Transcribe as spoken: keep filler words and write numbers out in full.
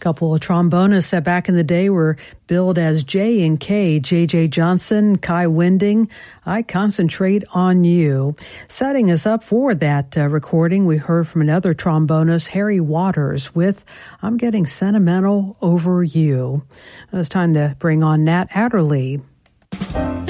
couple of trombonists that back in the day were billed as J and K, J J Johnson, Kai Winding, I Concentrate on You. Setting us up for that uh, recording, we heard from another trombonist, Harry Waters, with I'm Getting Sentimental Over You. It was time to bring on Nat Adderley.